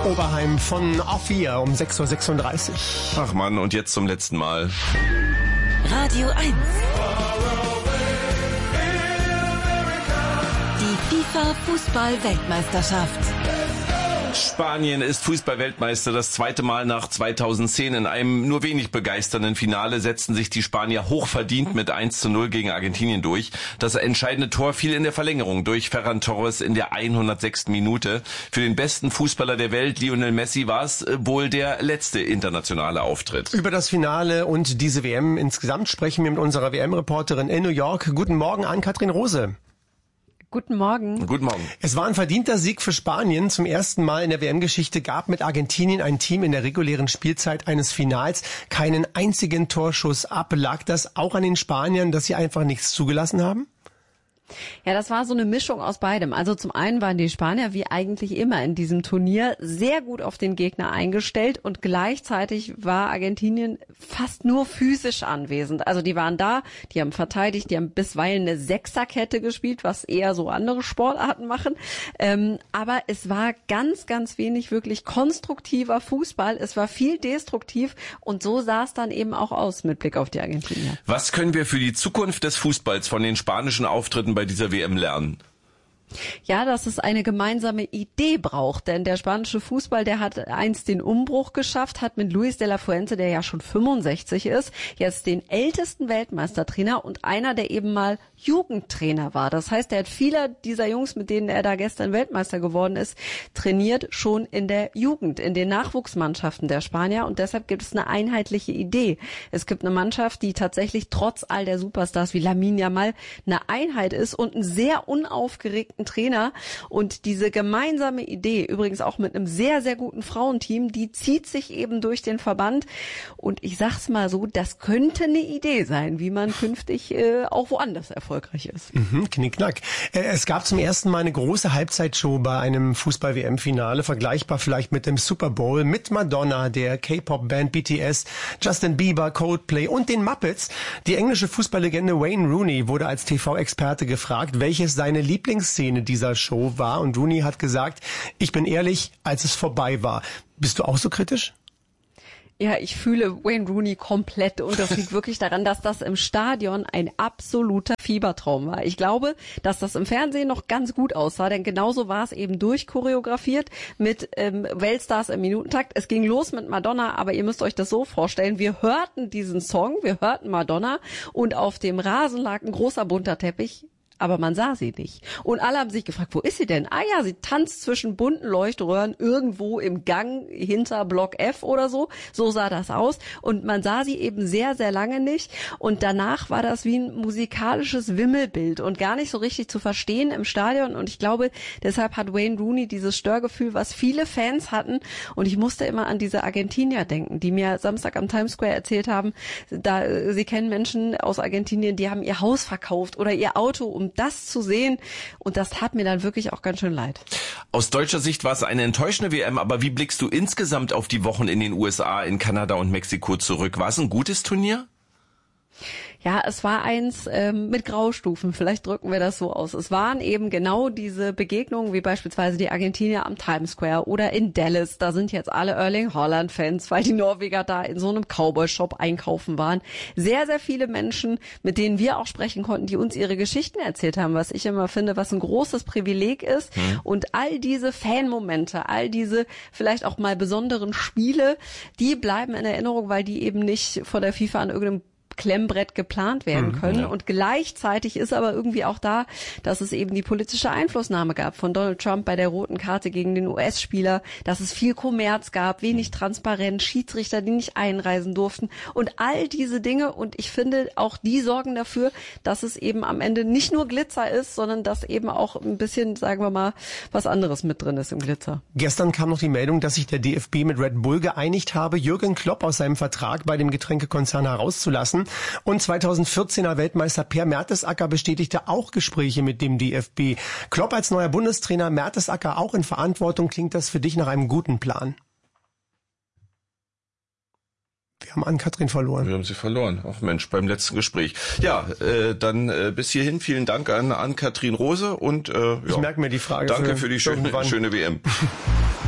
Oberheim von A4 um 6.36 Uhr. Ach Mann, und jetzt zum letzten Mal. Radio 1. Die FIFA-Fußball-Weltmeisterschaft. Spanien ist Fußball-Weltmeister. Das zweite Mal nach 2010. In einem nur wenig begeisternden Finale setzten sich die Spanier hochverdient mit 1:0 gegen Argentinien durch. Das entscheidende Tor fiel in der Verlängerung durch Ferran Torres in der 106. Minute. Für den besten Fußballer der Welt, Lionel Messi, war es wohl der letzte internationale Auftritt. Über das Finale und diese WM insgesamt sprechen wir mit unserer WM-Reporterin in New York. Guten Morgen an Katrin Rose. Guten Morgen. Guten Morgen. Es war ein verdienter Sieg für Spanien. Zum ersten Mal in der WM-Geschichte gab mit Argentinien ein Team in der regulären Spielzeit eines Finals keinen einzigen Torschuss ab. Lag das auch an den Spaniern, dass sie einfach nichts zugelassen haben? Ja, das war so eine Mischung aus beidem. Also zum einen waren die Spanier wie eigentlich immer in diesem Turnier sehr gut auf den Gegner eingestellt und gleichzeitig war Argentinien fast nur physisch anwesend. Also die waren da, die haben verteidigt, die haben bisweilen eine Sechserkette gespielt, was eher so andere Sportarten machen. Aber es war ganz, ganz wenig wirklich konstruktiver Fußball. Es war viel destruktiv und so sah es dann eben auch aus mit Blick auf die Argentinier. Was können wir für die Zukunft des Fußballs von den spanischen Auftritten bei dieser WM lernen? Ja, dass es eine gemeinsame Idee braucht, denn der spanische Fußball, der hat einst den Umbruch geschafft, hat mit Luis de la Fuente, der ja schon 65 ist, jetzt den ältesten Weltmeistertrainer und einer, der eben mal Jugendtrainer war. Das heißt, er hat viele dieser Jungs, mit denen er da gestern Weltmeister geworden ist, trainiert schon in der Jugend, in den Nachwuchsmannschaften der Spanier und deshalb gibt es eine einheitliche Idee. Es gibt eine Mannschaft, die tatsächlich trotz all der Superstars wie Lamine Yamal eine Einheit ist und einen sehr unaufgeregten Trainer und diese gemeinsame Idee, übrigens auch mit einem sehr, sehr guten Frauenteam, die zieht sich eben durch den Verband und ich sag's mal so, das könnte eine Idee sein, wie man künftig auch woanders erfolgreich ist. Knickknack. Es gab zum ersten Mal eine große Halbzeitshow bei einem Fußball-WM-Finale, vergleichbar vielleicht mit dem Super Bowl, mit Madonna, der K-Pop-Band BTS, Justin Bieber, Coldplay und den Muppets. Die englische Fußballlegende Wayne Rooney wurde als TV-Experte gefragt, welches seine Lieblingsszene dieser Show war und Rooney hat gesagt, ich bin ehrlich, als es vorbei war. Bist du auch so kritisch? Ja, ich fühle Wayne Rooney komplett und das liegt wirklich daran, dass das im Stadion ein absoluter Fiebertraum war. Ich glaube, dass das im Fernsehen noch ganz gut aussah, denn genauso war es eben durchchoreografiert mit Weltstars im Minutentakt. Es ging los mit Madonna, aber ihr müsst euch das so vorstellen, wir hörten diesen Song, wir hörten Madonna und auf dem Rasen lag ein großer bunter Teppich. Aber man sah sie nicht. Und alle haben sich gefragt, wo ist sie denn? Ah ja, sie tanzt zwischen bunten Leuchtröhren irgendwo im Gang hinter Block F oder so. So sah das aus. Und man sah sie eben sehr, sehr lange nicht. Und danach war das wie ein musikalisches Wimmelbild und gar nicht so richtig zu verstehen im Stadion. Und ich glaube, deshalb hat Wayne Rooney dieses Störgefühl, was viele Fans hatten. Und ich musste immer an diese Argentinier denken, die mir Samstag am Times Square erzählt haben, sie kennen Menschen aus Argentinien, die haben ihr Haus verkauft oder ihr Auto, um das zu sehen. Und das tat mir dann wirklich auch ganz schön leid. Aus deutscher Sicht war es eine enttäuschende WM, aber wie blickst du insgesamt auf die Wochen in den USA, in Kanada und Mexiko zurück? War es ein gutes Turnier? Ja, es war eins mit Graustufen, vielleicht drücken wir das so aus. Es waren eben genau diese Begegnungen, wie beispielsweise die Argentinier am Times Square oder in Dallas. Da sind jetzt alle Erling Haaland-Fans, weil die Norweger da in so einem Cowboy-Shop einkaufen waren. Sehr, sehr viele Menschen, mit denen wir auch sprechen konnten, die uns ihre Geschichten erzählt haben, was ich immer finde, was ein großes Privileg ist. Und all diese Fan-Momente, all diese vielleicht auch mal besonderen Spiele, die bleiben in Erinnerung, weil die eben nicht vor der FIFA an irgendeinem Klemmbrett geplant werden können. Ja. Und gleichzeitig ist aber irgendwie auch da, dass es eben die politische Einflussnahme gab von Donald Trump bei der roten Karte gegen den US-Spieler, dass es viel Kommerz gab, wenig Transparenz, Schiedsrichter, die nicht einreisen durften und all diese Dinge. Und ich finde, auch die sorgen dafür, dass es eben am Ende nicht nur Glitzer ist, sondern dass eben auch ein bisschen, sagen wir mal, was anderes mit drin ist im Glitzer. Gestern kam noch die Meldung, dass sich der DFB mit Red Bull geeinigt habe, Jürgen Klopp aus seinem Vertrag bei dem Getränkekonzern herauszulassen. Und 2014er Weltmeister Per Mertesacker bestätigte auch Gespräche mit dem DFB. Klopp als neuer Bundestrainer, Mertesacker auch in Verantwortung. Klingt das für dich nach einem guten Plan? Wir haben Ann-Kathrin verloren. Wir haben sie verloren. Ach Mensch, beim letzten Gespräch. Ja, dann bis hierhin vielen Dank an Ann-Kathrin Rose und ich merke mir die Frage. Danke für die schöne WM.